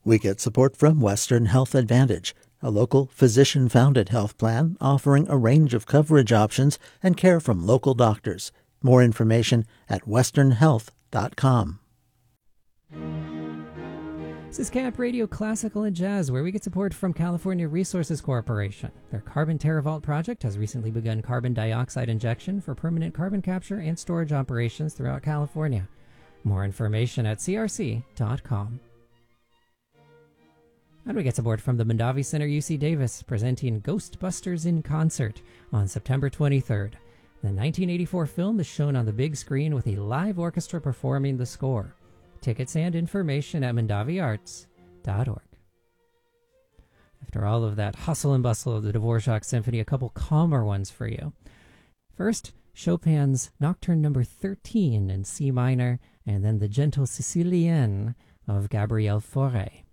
We get support from Western Health Advantage, a local physician-founded health plan offering a range of coverage options and care from local doctors. More information at westernhealth.com. This is Camp Radio Classical and Jazz, where we get support from California Resources Corporation. Their Carbon TerraVault project has recently begun carbon dioxide injection for permanent carbon capture and storage operations throughout California. More information at crc.com. And we get support from the Mondavi Center UC Davis, presenting Ghostbusters in Concert on September 23rd. The 1984 film is shown on the big screen with a live orchestra performing the score. Tickets and information at mondaviarts.org. After all of that hustle and bustle of the Dvorak Symphony, a couple calmer ones for you. First, Chopin's Nocturne No. 13 in C minor, and then the Gentle Sicilienne of Gabriel Fauré.